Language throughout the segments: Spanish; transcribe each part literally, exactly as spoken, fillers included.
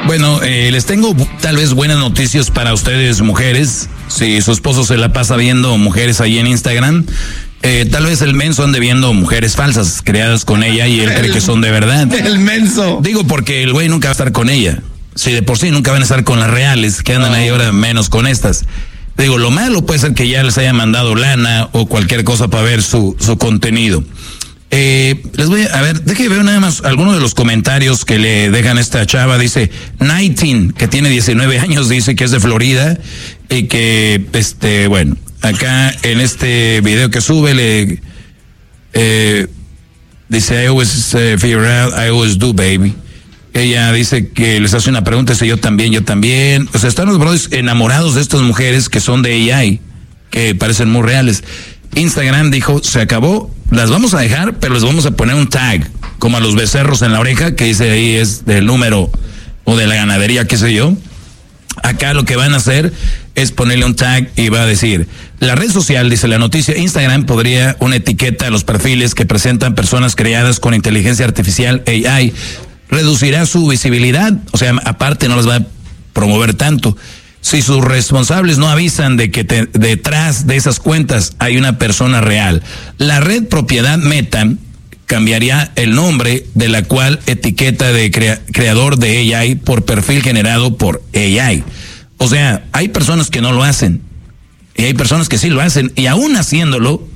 Bueno, eh, les tengo tal vez buenas noticias para ustedes, mujeres. Si su esposo se la pasa viendo mujeres ahí en Instagram, eh, tal vez el menso ande viendo mujeres falsas creadas con ella y él cree que son de verdad. El menso. Digo porque el güey nunca va a estar con ella. Si de por sí nunca van a estar con las reales, que andan ahí ahora menos con estas. Digo, lo malo puede ser que ya les haya mandado lana o cualquier cosa para ver su, su contenido. Eh, les voy a, a ver, déjenme ver nada más algunos de los comentarios que le dejan a esta chava. Dice diecinueve, que tiene diecinueve años, dice que es de Florida y que, este, bueno, acá en este video que sube le eh, dice, I always uh, figure out, I always do, baby. Ella dice que les hace una pregunta, dice yo también, yo también. O sea, están los brothers enamorados de estas mujeres que son de A I, que parecen muy reales. Instagram dijo, se acabó, las vamos a dejar, pero les vamos a poner un tag, como a los becerros en la oreja, que dice ahí es del número o de la ganadería, qué sé yo. Acá lo que van a hacer es ponerle un tag y va a decir, la red social, dice la noticia, Instagram podría una etiqueta a los perfiles que presentan personas creadas con inteligencia artificial A I, reducirá su visibilidad, o sea, aparte no las va a promover tanto. Si sus responsables no avisan de que te, detrás de esas cuentas hay una persona real, la red propiedad Meta cambiaría el nombre de la cual etiqueta de crea, creador de A I por perfil generado por A I. O sea, hay personas que no lo hacen y hay personas que sí lo hacen, y aún haciéndolo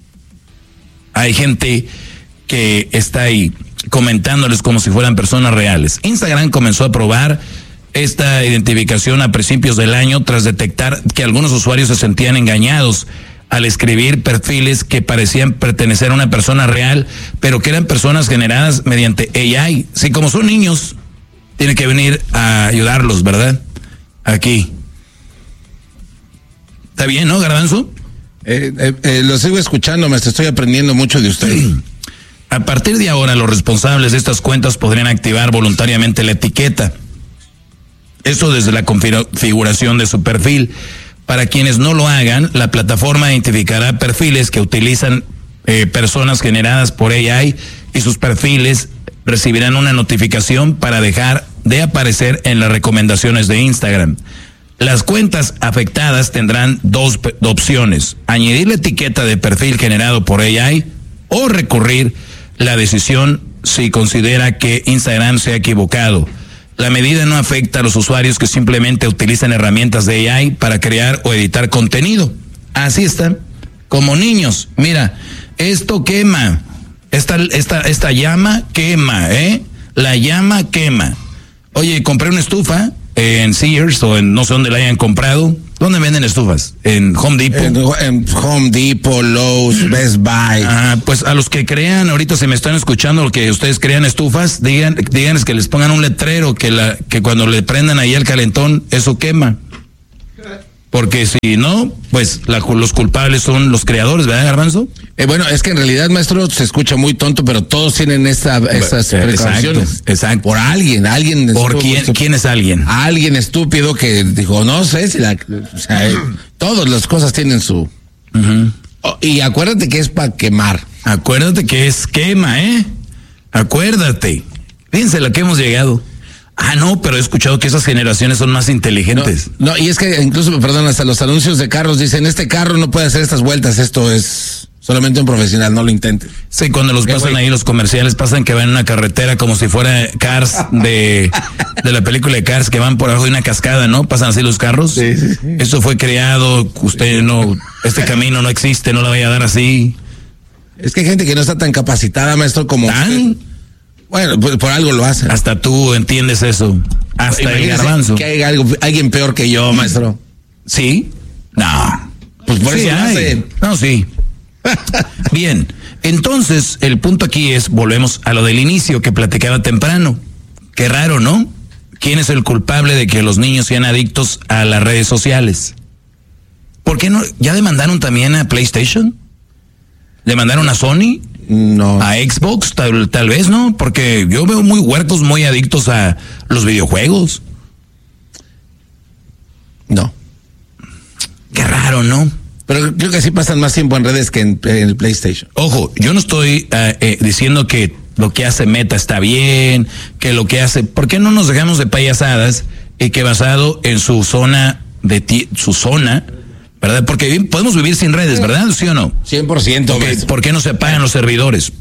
hay gente que está ahí comentándoles como si fueran personas reales. Instagram comenzó a probar esta identificación a principios del año tras detectar que algunos usuarios se sentían engañados al escribir perfiles que parecían pertenecer a una persona real, pero que eran personas generadas mediante A I. Sí, como son niños, tiene que venir a ayudarlos, ¿verdad? Aquí. ¿Está bien, no, Garbanzo? Eh, eh, eh, lo sigo escuchando, me estoy aprendiendo mucho de usted. Sí. A partir de ahora, los responsables de estas cuentas podrían activar voluntariamente la etiqueta. Esto desde la configuración de su perfil. Para quienes no lo hagan, la plataforma identificará perfiles que utilizan eh, personas generadas por A I y sus perfiles recibirán una notificación para dejar de aparecer en las recomendaciones de Instagram. Las cuentas afectadas tendrán dos p- opciones: añadir la etiqueta de perfil generado por A I o recurrir la decisión si considera que Instagram se ha equivocado. La medida no afecta a los usuarios que simplemente utilizan herramientas de A I para crear o editar contenido. Así está, como niños. Mira, esto quema, esta, esta, esta llama quema, ¿eh? La llama quema. Oye, compré una estufa en Sears o en no sé dónde la hayan comprado. ¿Dónde venden estufas? En Home Depot. En, en Home Depot, Lowe's, Best Buy. Ah, pues a los que crean, ahorita se me están escuchando, lo que ustedes crean estufas, digan, díganles que les pongan un letrero que la, que cuando le prendan ahí el calentón, eso quema. Porque si no, pues la, los culpables son los creadores, ¿verdad, Garbanzo? Eh, bueno, es que en realidad, maestro, se escucha muy tonto, pero todos tienen esa, esas precauciones. Exacto, exacto. Por alguien, alguien. ¿Por quién, quién es alguien? Alguien estúpido que dijo, no sé si la. O sea, eh, todas las cosas tienen su. Uh-huh. Oh, y acuérdate que es para quemar. Acuérdate que es quema, ¿eh? Acuérdate. Fíjense lo que hemos llegado. Ah, no, pero he escuchado que esas generaciones son más inteligentes. No, no, y es que incluso, perdón, hasta los anuncios de carros dicen, este carro no puede hacer estas vueltas, esto es solamente un profesional, no lo intente. Sí, cuando los pasan ahí los comerciales, pasan que van en una carretera como si fuera Cars de, de la película de Cars, que van por abajo de una cascada, ¿no? Pasan así los carros. Sí, sí, sí. Eso fue creado, usted no, este camino no existe, no lo vaya a dar así. Es que hay gente que no está tan capacitada, maestro, como ¿Tan? usted. Bueno, pues por algo lo hacen. Hasta tú entiendes eso. Hasta Imagínese el Garbanzo. que hay algo, alguien peor que yo, maestro. ¿Sí? No. Pues por Sí eso lo hay. hacen. No, sí. Bien, entonces el punto aquí es, volvemos a lo del inicio que platicaba temprano. Qué raro, ¿no? ¿Quién es el culpable de que los niños sean adictos a las redes sociales? ¿Por qué no? ¿Ya demandaron también a PlayStation? ¿Demandaron a Sony? No. ¿A Xbox? Tal, tal vez, ¿no? Porque yo veo muy huertos, muy adictos a los videojuegos. No. Qué raro, ¿no? Pero creo que sí pasan más tiempo en redes que en, en el PlayStation. Ojo, yo no estoy uh, eh, diciendo que lo que hace Meta está bien, que lo que hace, ¿por qué no nos dejamos de payasadas y que basado en su zona de ti, su zona, ¿verdad? Porque podemos vivir sin redes, ¿verdad? ¿Sí o no? cien por ciento. Okay, ¿por qué no se apagan los servidores?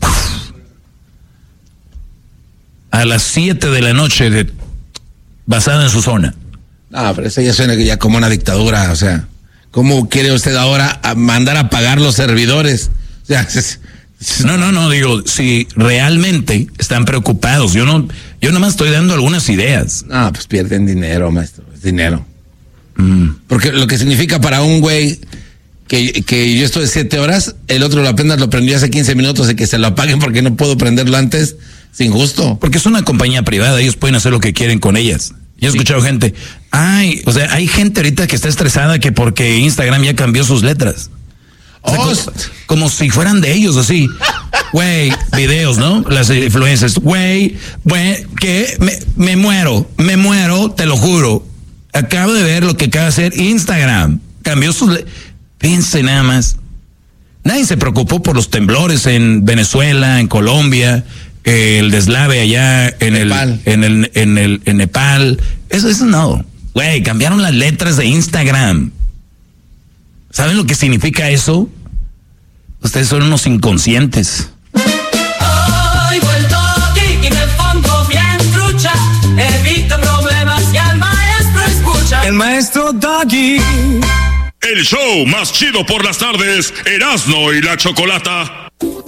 A las siete de la noche, de, basada en su zona. No, pero eso ya suena ya como una dictadura, o sea, ¿cómo quiere usted ahora a mandar a pagar los servidores? O sea, es, es... no, no, no, digo, si realmente están preocupados, yo no, yo nomás estoy dando algunas ideas. No, pues pierden dinero, maestro, es dinero. Mm. Porque lo que significa para un güey que, que yo estoy siete horas, el otro lo apenas lo prendió hace quince minutos y que se lo apaguen porque no puedo prenderlo antes, es injusto. Porque es una compañía privada, ellos pueden hacer lo que quieren con ellas. Yo he escuchado sí. gente, ay, o sea, hay gente ahorita que está estresada que porque Instagram ya cambió sus letras. O sea, oh, como, como si fueran de ellos, así. Güey, videos, ¿no? Las influencers, güey, güey, que me, me muero, me muero, te lo juro. Acabo de ver lo que acaba de hacer Instagram. Cambió sus letras. Fíjense nada más. Nadie se preocupó por los temblores en Venezuela, en Colombia, el deslave allá en Nepal. el en el en el en Nepal. Eso eso no. Güey, cambiaron las letras de Instagram. ¿Saben lo que significa eso? Ustedes son unos inconscientes. Hoy vuelto aquí y me pongo bien trucha. Evito problemas y al maestro escucha. El maestro Doggy. El show más chido por las tardes, Erasmo y la Chocolata.